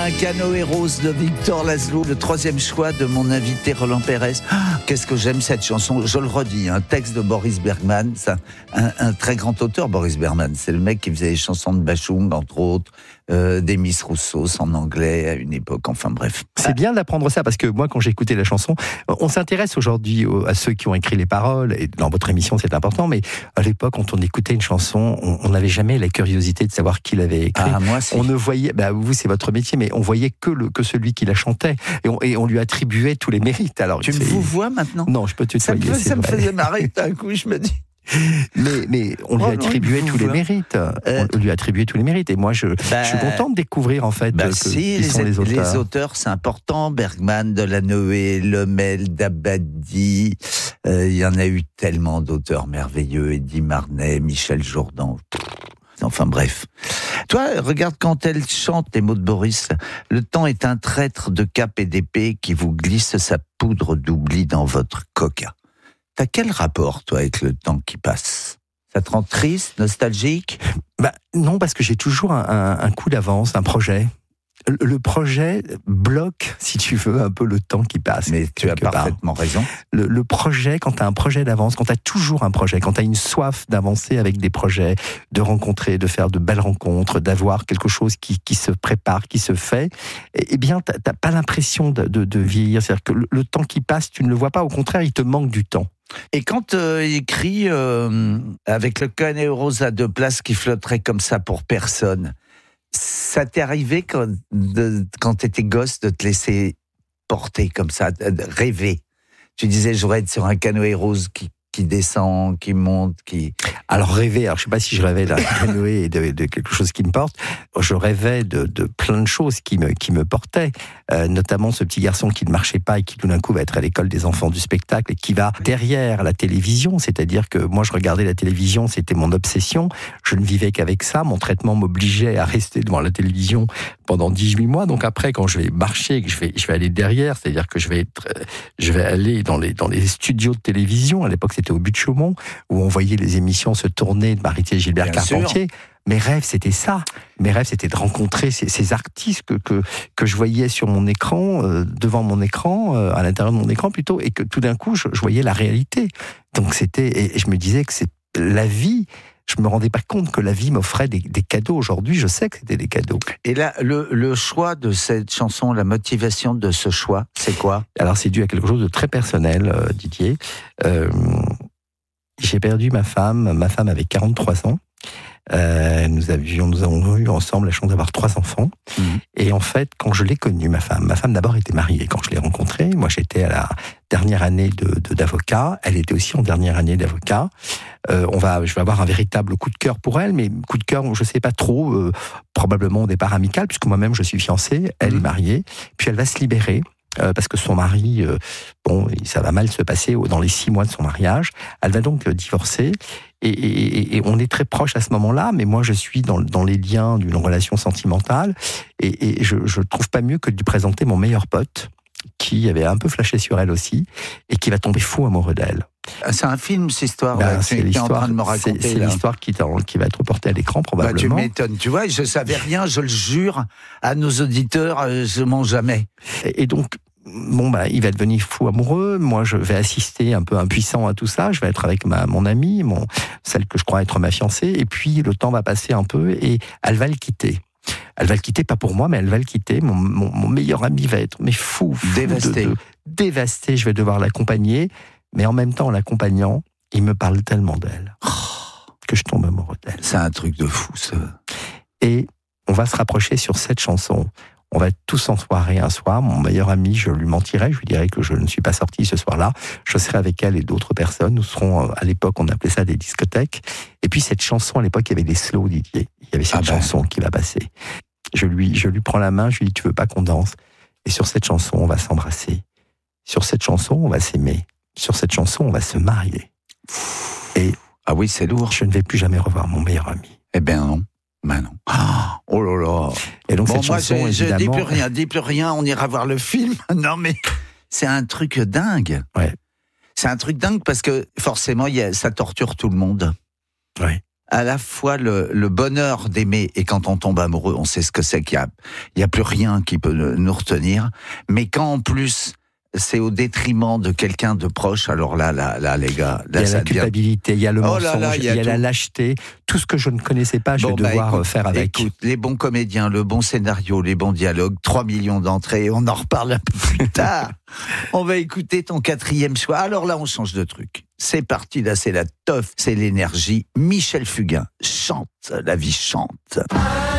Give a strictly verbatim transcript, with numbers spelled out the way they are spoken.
Un canoë rose de Victor Laszlo, le troisième choix de mon invité Roland Pérez. Ah, qu'est-ce que j'aime cette chanson, je le redis, un texte de Boris Bergman, c'est un, un très grand auteur, Boris Bergman. C'est le mec qui faisait les chansons de Bachung, entre autres, euh, des Miss Rousseau en anglais à une époque, enfin bref. C'est bien d'apprendre ça, parce que moi, quand j'ai écouté la chanson, on s'intéresse aujourd'hui à ceux qui ont écrit les paroles, et dans votre émission, c'est important, mais à l'époque, quand on écoutait une chanson, on n'avait jamais la curiosité de savoir qui l'avait écrit. Ah, moi, c'est... On ne voyait, bah, vous, c'est votre métier, mais on voyait que, le, que celui qui la chantait, et on, et on lui attribuait tous les mérites. Alors, tu me vous vois maintenant ? Non, je peux te ça tutoyer. Me, ça me faisait marrer d'un coup, je me dis... Mais, mais on lui oh attribuait non, tous les mérites. Euh, on lui attribuait tous les mérites. Et moi, je, bah, je suis content de découvrir, en fait, bah que, si, qui les, sont les auteurs. Les auteurs, c'est important. Bergman, Delanoë, Lemel, Dabadi. Il euh, y en a eu tellement d'auteurs merveilleux. Eddie Marnet, Michel Jourdan. Enfin bref. Toi, regarde quand elle chante les mots de Boris. Le temps est un traître de cap et d'épée qui vous glisse sa poudre d'oubli dans votre coca. T'as quel rapport, toi, avec le temps qui passe ? Ça te rend triste, nostalgique ? Bah, non, parce que j'ai toujours un, un, un coup d'avance, un projet. Le, le projet bloque, si tu veux, un peu le temps qui passe. Mais tu as parfaitement part. raison. Le, le projet, quand tu as un projet d'avance, quand tu as toujours un projet, quand tu as une soif d'avancer avec des projets, de rencontrer, de faire de belles rencontres, d'avoir quelque chose qui, qui se prépare, qui se fait, eh, eh bien, tu n'as pas l'impression de, de, de vieillir. C'est-à-dire que le, le temps qui passe, tu ne le vois pas. Au contraire, il te manque du temps. Et quand euh, il écrit euh, avec le canoë rose à deux places qui flotterait comme ça pour personne, ça t'est arrivé quand, de, quand t'étais gosse de te laisser porter comme ça, de rêver ? Tu disais, je voudrais être sur un canoë rose qui, qui descend, qui monte, qui... Alors rêver, alors je sais pas si je rêvais d'un canoë et de, de quelque chose qui me porte, je rêvais de, de plein de choses qui me, qui me portaient, euh, notamment ce petit garçon qui ne marchait pas et qui tout d'un coup va être à l'école des enfants du spectacle et qui va derrière la télévision, c'est-à-dire que moi je regardais la télévision, c'était mon obsession, je ne vivais qu'avec ça, mon traitement m'obligeait à rester devant la télévision pendant dix-huit mois, donc après quand je vais marcher, que je vais, je vais aller derrière, c'est-à-dire que je vais, être, je vais aller dans les, dans les studios de télévision, à l'époque c'était au But de Chaumont, où on voyait les émissions se tourner de Maritier et Gilbert Bien Carpentier. Sûr. Mes rêves, c'était ça. Mes rêves, c'était de rencontrer ces, ces artistes que, que, que je voyais sur mon écran, euh, devant mon écran, euh, à l'intérieur de mon écran plutôt, et que tout d'un coup, je, je voyais la réalité. Donc c'était, et, et je me disais que c'est la vie. Je me rendais pas compte que la vie m'offrait des, des cadeaux. Aujourd'hui, je sais que c'était des cadeaux. Et là, le, le choix de cette chanson, la motivation de ce choix, c'est quoi ? Alors, c'est dû à quelque chose de très personnel, euh, Didier. Euh, j'ai perdu ma femme. Ma femme avait quarante-trois ans. Euh, nous avions, nous avons eu ensemble la chance d'avoir trois enfants. Mmh. Et en fait, quand je l'ai connue, ma femme, ma femme d'abord était mariée. Quand je l'ai rencontrée, moi j'étais à la dernière année de, de d'avocat. Elle était aussi en dernière année d'avocat. Euh, on va, je vais avoir un véritable coup de cœur pour elle, mais coup de cœur, je sais pas trop, euh, probablement au départ amical, puisque moi-même je suis fiancé, elle mmh. est mariée. Puis elle va se libérer. Euh, parce que son mari, euh, bon, ça va mal se passer dans les six mois de son mariage. Elle va donc euh, divorcer, et, et, et on est très proches à ce moment-là. Mais moi, je suis dans, dans les liens d'une relation sentimentale, et, et je, je trouve pas mieux que de lui présenter mon meilleur pote, qui avait un peu flashé sur elle aussi, et qui va tomber fou amoureux d'elle. C'est un film, cette histoire. Ben, ouais, c'est tu es en train de me raconter. C'est, c'est l'histoire qui, qui va être reportée à l'écran, probablement. Bah, tu m'étonnes. Tu vois, je savais rien, je le jure, à nos auditeurs, euh, je mens jamais. Et, et donc, bon, bah, il va devenir fou amoureux. Moi, je vais assister un peu impuissant à tout ça. Je vais être avec ma, mon amie, mon, celle que je crois être ma fiancée. Et puis, le temps va passer un peu et elle va le quitter. Elle va le quitter, pas pour moi, mais elle va le quitter. Mon, mon, mon meilleur ami va être mais fou, fou dévasté. De, de, dévasté. Je vais devoir l'accompagner. Mais en même temps, en l'accompagnant, il me parle tellement d'elle oh, que je tombe amoureux d'elle. C'est un truc de fou, ça. Et on va se rapprocher sur cette chanson. On va être tous en soirée un soir. Mon meilleur ami, je lui mentirais, je lui dirais que je ne suis pas sorti ce soir-là. Je serai avec elle et d'autres personnes. Nous serons, à l'époque, on appelait ça des discothèques. Et puis cette chanson, à l'époque, il y avait des slows, Didier. Il y avait cette ah ben. chanson qui va passer. Je lui, je lui prends la main, je lui dis, tu veux pas qu'on danse ? Et sur cette chanson, on va s'embrasser. Sur cette chanson, on va s'aimer. Sur cette chanson, on va se marier. Et ah oui, c'est lourd. Je ne vais plus jamais revoir mon meilleur ami. Eh bien non. Ben non. Oh là là. Et donc bon, cette moi, chanson, je, je évidemment... dis plus rien, dis plus rien, on ira voir le film. Non mais, c'est un truc dingue. Ouais. C'est un truc dingue parce que, forcément, y a, ça torture tout le monde. Ouais. à la fois le, le bonheur d'aimer, et quand on tombe amoureux, on sait ce que c'est qu'il y a, il y a plus rien qui peut nous retenir, mais quand en plus c'est au détriment de quelqu'un de proche, alors là, là, là, les gars, là, il y a ça la culpabilité, il y a le oh mensonge, là là, il y a, il y a la tout. lâcheté, tout ce que je ne connaissais pas, je bon, vais bah, devoir écoute, faire avec. Écoute, les bons comédiens, le bon scénario, les bons dialogues, trois millions d'entrées, on en reparle un peu plus tard. On va écouter ton quatrième choix. Alors là, on change de truc. C'est parti, là, c'est la teuf, c'est l'énergie. Michel Fugain chante, la vie chante.